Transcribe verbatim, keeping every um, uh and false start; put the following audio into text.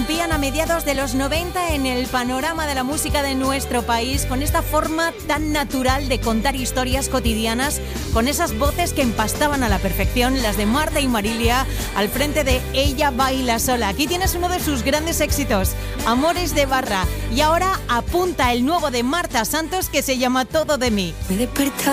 irrumpían a mediados de los noventa en el panorama de la música de nuestro país con esta forma tan natural de contar historias cotidianas, con esas voces que empastaban a la perfección, las de Marta y Marilia, al frente de Ella baila sola. Aquí tienes uno de sus grandes éxitos, Amores de Barra. Y ahora apunta el nuevo de Marta Santos, que se llama Todo de mí. Me he despertado